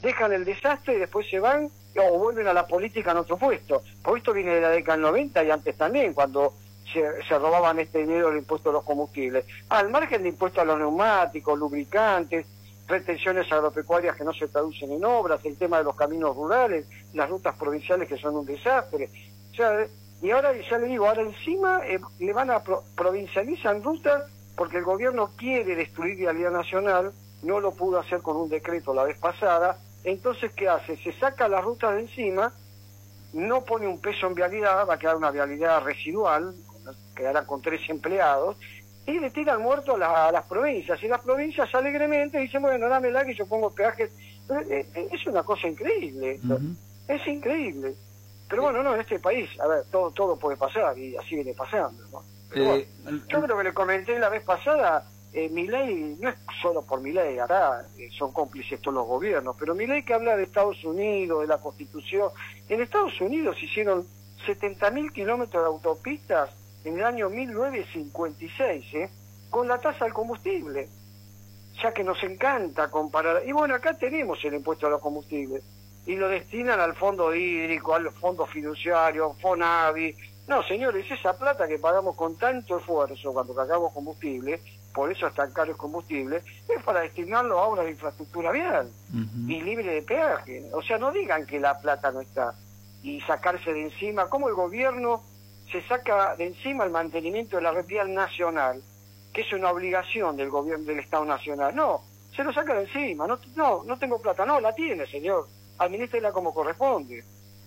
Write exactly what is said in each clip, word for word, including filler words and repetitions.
dejan el desastre y después se van o vuelven a la política en otro puesto. Por esto viene de la década del noventa y antes también, cuando se, se robaban este dinero del impuesto a los combustibles. Al margen de impuestos a los neumáticos, lubricantes, retenciones agropecuarias que no se traducen en obras, el tema de los caminos rurales, las rutas provinciales que son un desastre. O sea, y ahora, ya le digo, ahora encima eh, le van a pro, provincializan rutas porque el gobierno quiere destruir vialidad nacional, no lo pudo hacer con un decreto la vez pasada. Entonces, ¿qué hace? Se saca las rutas de encima, no pone un peso en vialidad, va a quedar una vialidad residual, quedará con tres empleados, y le tiran muerto a, la, a las provincias, y las provincias alegremente dicen, bueno, dámela que yo pongo peajes. Es una cosa increíble esto, uh-huh. Es increíble. Pero bueno, no, en este país, a ver, todo todo puede pasar, y así viene pasando, ¿no? Pero eh, bueno, yo creo que le comenté la vez pasada, eh, Milei, no es solo por Milei, acá eh, son cómplices todos los gobiernos, pero Milei que habla de Estados Unidos, de la Constitución, en Estados Unidos hicieron setenta mil kilómetros de autopistas en el año mil novecientos cincuenta y seis, ¿eh? Con la tasa del combustible, ya que nos encanta comparar. Y bueno, acá tenemos el impuesto a los combustibles, y lo destinan al fondo hídrico, al fondo fiduciario, Fonavi. No, señores, esa plata que pagamos con tanto esfuerzo cuando cargamos combustible, por eso es tan caro el combustible, es para destinarlo a obras de infraestructura vial, uh-huh. y libre de peaje. O sea, no digan que la plata no está, y sacarse de encima, como el gobierno se saca de encima el mantenimiento de la red vial nacional, que es una obligación del gobierno del Estado Nacional. No, se lo saca de encima, no, no, no tengo plata, no, la tiene, señor, administrela como corresponde.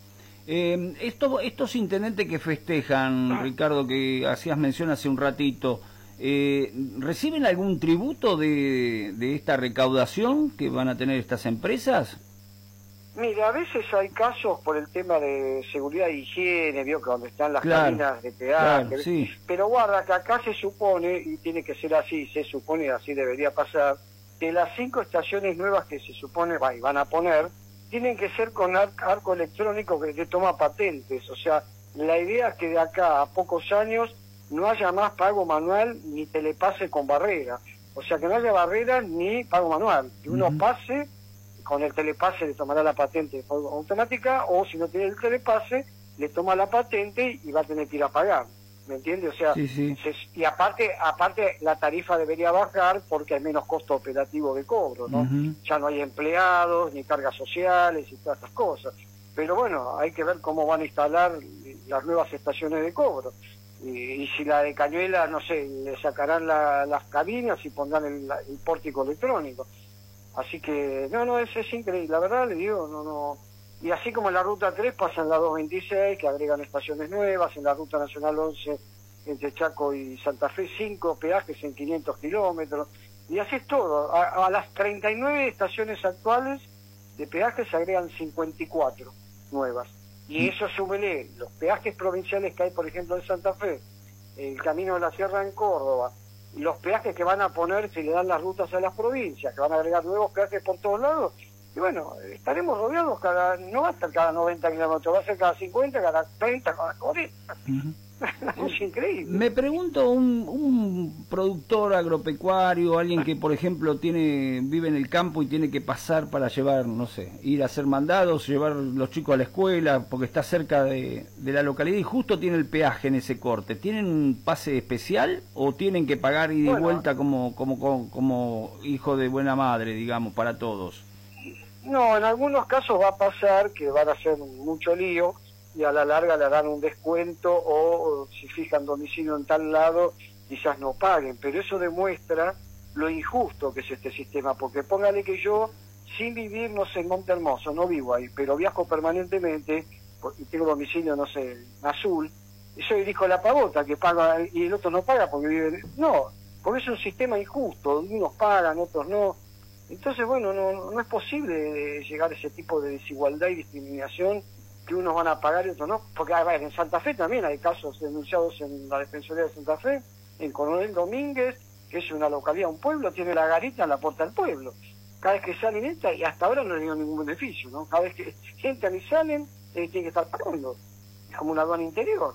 Eh, esto, estos intendentes que festejan, ah. Ricardo, que hacías mención hace un ratito, eh, ¿reciben algún tributo de, de esta recaudación que van a tener estas empresas? Mira, a veces hay casos por el tema de seguridad e higiene, vio que donde están las claro, cabinas de peaje, claro, sí. Pero guarda que acá se supone, y tiene que ser así, se supone, así debería pasar, que las cinco estaciones nuevas que se supone va, y van a poner, tienen que ser con ar arco electrónico que, que toma patentes. O sea, la idea es que de acá a pocos años no haya más pago manual ni telepase con barrera. O sea, que no haya barrera ni pago manual. Que uno uh-huh. pase, con el telepase le tomará la patente de forma automática, o si no tiene el telepase, le toma la patente y va a tener que ir a pagar. ¿Me entiendes? O sea, sí, sí. Se, y aparte aparte la tarifa debería bajar porque hay menos costo operativo de cobro, ¿no? Uh-huh. Ya no hay empleados, ni cargas sociales y todas esas cosas. Pero bueno, hay que ver cómo van a instalar las nuevas estaciones de cobro. Y, y si la de Cañuela, no sé, le sacarán la, las cabinas y pondrán el, el pórtico electrónico. Así que, no, no, es, es increíble, la verdad le digo, no, no. Y así como en la Ruta tres pasa en la doscientos veintiséis, que agregan estaciones nuevas, en la Ruta Nacional once, entre Chaco y Santa Fe, cinco peajes en quinientos kilómetros, y así es todo. A, a las treinta y nueve estaciones actuales de peajes se agregan cincuenta y cuatro nuevas. Y eso súmele los peajes provinciales que hay, por ejemplo, en Santa Fe, el Camino de la Sierra en Córdoba, y los peajes que van a poner si le dan las rutas a las provincias, que van a agregar nuevos peajes por todos lados. Y bueno, estaremos rodeados cada, no va a estar cada noventa kilómetros, va a ser cada cincuenta, cada treinta, cada cuarenta. Uh-huh. Es increíble. Me pregunto, un, un productor agropecuario, alguien que por ejemplo tiene vive en el campo y tiene que pasar para llevar, no sé, ir a hacer mandados, llevar los chicos a la escuela, porque está cerca de, de la localidad y justo tiene el peaje en ese corte, ¿tienen un pase especial o tienen que pagar ida y bueno, vuelta como, como, como, como hijo de buena madre, digamos, para todos? No, en algunos casos va a pasar que van a hacer mucho lío y a la larga le harán un descuento o, o si fijan domicilio en tal lado quizás no paguen, pero eso demuestra lo injusto que es este sistema, porque póngale que yo sin vivir, no sé, en Monte Hermoso, no vivo ahí, pero viajo permanentemente y tengo domicilio, no sé, en Azul, y soy el hijo de la pavota que paga y el otro no paga porque vive, no, porque es un sistema injusto, unos pagan, otros no. Entonces, bueno, no, no es posible llegar a ese tipo de desigualdad y discriminación que unos van a pagar y otros no, porque a ver, en Santa Fe también hay casos denunciados en la Defensoría de Santa Fe, en Coronel Domínguez, que es una localidad, un pueblo, tiene la garita en la puerta del pueblo. Cada vez que salen entra y hasta ahora no le dio ningún beneficio, ¿no? Cada vez que entran y salen, eh, tienen que estar pagando. Es como una aduana interior.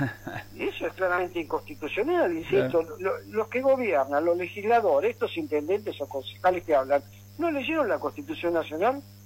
Y eso es claramente inconstitucional, insisto. Claro. Lo, los que gobiernan, los legisladores, estos intendentes o concejales que hablan, no leyeron la Constitución Nacional